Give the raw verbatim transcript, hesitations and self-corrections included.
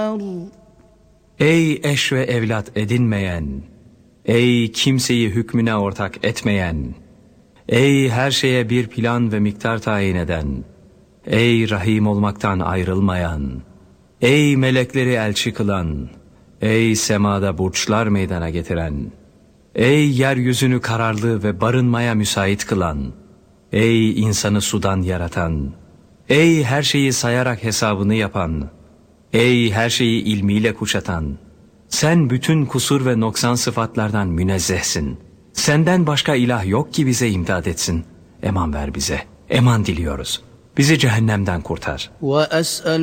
الأرض Ey eş ve evlat edinmeyen, ey kimseyi hükmüne ortak etmeyen, ey her şeye bir plan ve miktar tayin eden, ey Rahim olmaktan ayrılmayan, ey melekleri elçi kılan, ey semada burçlar meydana getiren, ey yeryüzünü kararlı ve barınmaya müsait kılan, ey insanı sudan yaratan, ey her şeyi sayarak hesabını yapan, ey her şeyi ilmiyle kuşatan, sen bütün kusur ve noksan sıfatlardan münezzehsin. Senden başka ilah yok ki bize imdad etsin. Eman ver bize, eman diliyoruz. Bizi cehennemden kurtar. وأسأل